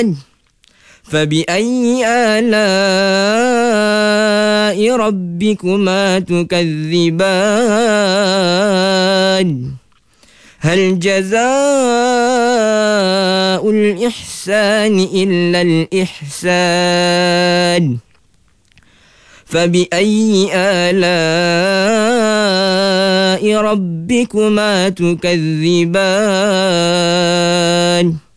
فبأي آلاء ربكما تكذبان هل جزاء الإحسان إلا الإحسان فبأي آلاء ربكما تكذبان